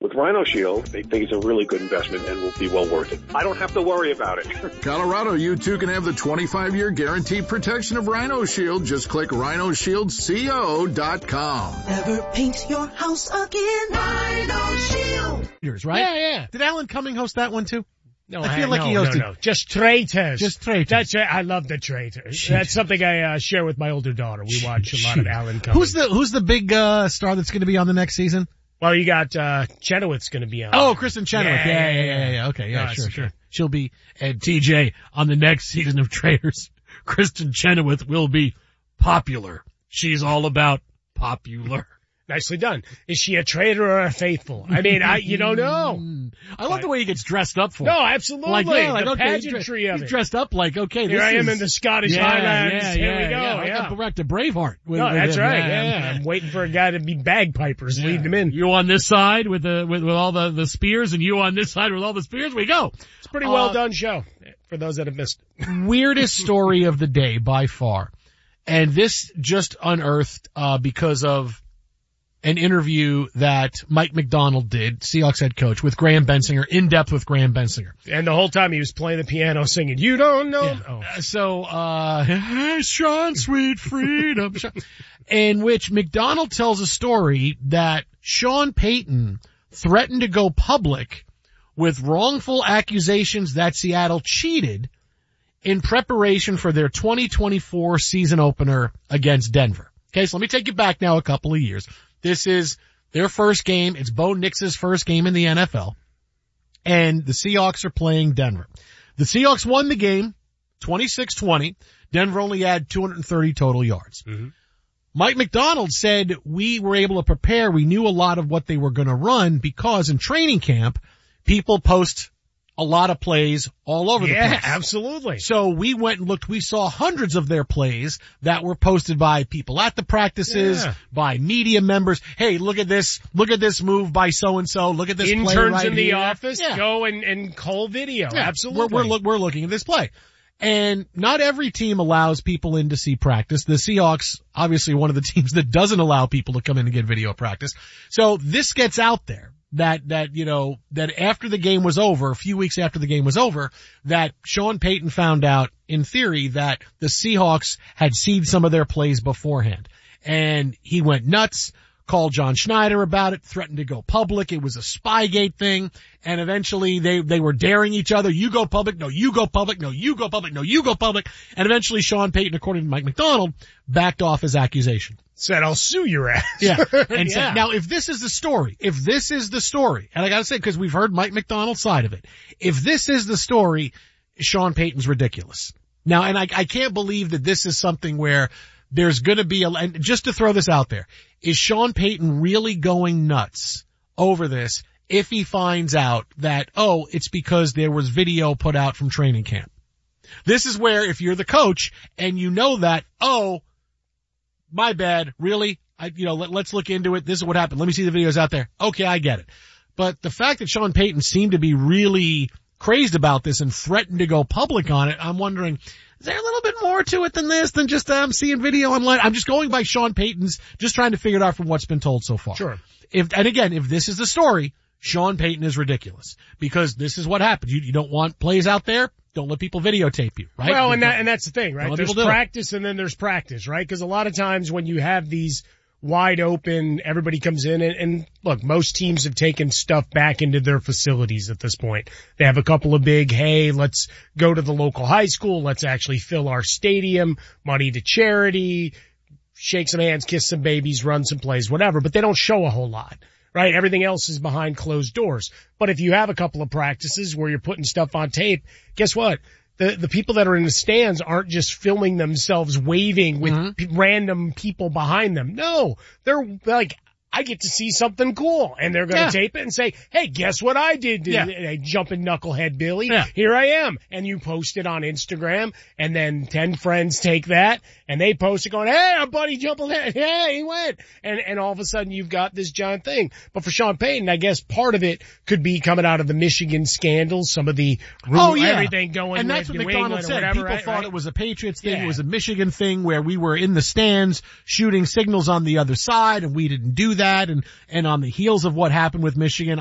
With Rhino Shield, they think it's a really good investment and will be well worth it. I don't have to worry about it. Colorado, you too can have the 25-year guaranteed protection of Rhino Shield. Just click rhinoshieldco.com. Never paint your house again. Rhino Shield. Right? Yeah. Did Alan Cumming host that one too? No, I feel like he hosted. No. Just Traitors. That's I love the Traitors. That's something I share with my older daughter. We watch a lot of Alan Cumming. Who's the big star that's going to be on the next season? Well, you got Chenoweth's going to be on. Oh, Kristen Chenoweth. Yeah. Okay, sure. She'll be at TJ on the next season of Traitors. Kristen Chenoweth will be popular. She's all about popular. Nicely done. Is she a traitor or a faithful? I mean, you don't know. I love the way he gets dressed up for it. No, absolutely. The pageantry of it. He's dressed up like, okay, here I am in the Scottish Highlands. Here we go. Yeah. Go back to Braveheart. That's right. Yeah. I'm waiting for a guy to be bagpipers leading them in. You on this side with all the spears, and you on this side with all the spears. We go. It's a pretty well done show for those that have missed it. Weirdest story of the day by far. And this just unearthed, because of an interview that Mike Macdonald did, Seahawks head coach, with Graham Bensinger, in depth with Graham Bensinger. And the whole time he was playing the piano singing, "You don't know." Yeah. Oh. So, Sean, sweet freedom. In which Macdonald tells a story that Sean Payton threatened to go public with wrongful accusations that Seattle cheated in preparation for their 2024 season opener against Denver. Okay, so let me take you back now a couple of years. This is their first game. It's Bo Nix's first game in the NFL. And the Seahawks are playing Denver. The Seahawks won the game 26-20. Denver only had 230 total yards. Mm-hmm. Mike Macdonald said we were able to prepare. We knew a lot of what they were going to run because in training camp, people post a lot of plays all over the place. Yeah, absolutely. So we went and looked. We saw hundreds of their plays that were posted by people at the practices, by media members. Hey, look at this. Look at this move by so-and-so. Look at this play Interns right in the here. office go and call video. Yeah, absolutely. We're looking at this play. And not every team allows people in to see practice. The Seahawks, obviously one of the teams that doesn't allow people to come in and get video practice. So this gets out there. That after the game was over, a few weeks after the game was over, that Sean Payton found out, in theory, that the Seahawks had seen some of their plays beforehand. And he went nuts, called John Schneider about it, threatened to go public. It was a Spygate thing. And eventually they were daring each other. You go public. No, you go public. No, you go public. No, you go public. And eventually Sean Payton, according to Mike Macdonald, backed off his accusation. Said, I'll sue your ass. Yeah. And said, now if this is the story, and I gotta say, cause we've heard Mike Macdonald's side of it, if this is the story, Sean Payton's ridiculous. Now, and I can't believe that this is something where there's gonna be and just to throw this out there, is Sean Payton really going nuts over this if he finds out that, it's because there was video put out from training camp? This is where if you're the coach and you know that, my bad, really? Let's look into it. This is what happened. Let me see the videos out there. Okay, I get it. But the fact that Sean Payton seemed to be really crazed about this and threatened to go public on it, I'm wondering, is there a little bit more to it than this, than just seeing video online? I'm just going by Sean Payton's, just trying to figure it out from what's been told so far. Sure. If this is the story, Sean Payton is ridiculous because this is what happens. You don't want plays out there. Don't let people videotape you, right? Well, and that's the thing, right? There's practice and then there's practice, right? Because a lot of times when you have these wide open, everybody comes in and look, most teams have taken stuff back into their facilities at this point. They have a couple of big, hey, let's go to the local high school. Let's actually fill our stadium, money to charity, shake some hands, kiss some babies, run some plays, whatever. But they don't show a whole lot. Right? Everything else is behind closed doors. But if you have a couple of practices where you're putting stuff on tape, guess what? The people that are in the stands aren't just filming themselves waving with random people behind them. No, they're like, I get to see something cool. And they're going to tape it and say, hey, guess what I did? Jumping knucklehead Billy. Yeah. Here I am. And you post it on Instagram and then 10 friends take that and they post it going, hey, our buddy jumping head. Yeah, he went. And all of a sudden you've got this giant thing. But for Sean Payton, I guess part of it could be coming out of the Michigan scandal, some of the everything going and that's with what New McDonald England said. or whatever. People thought it was a Patriots thing. It was a Michigan thing where we were in the stands shooting signals on the other side and we didn't do that. And on the heels of what happened with Michigan,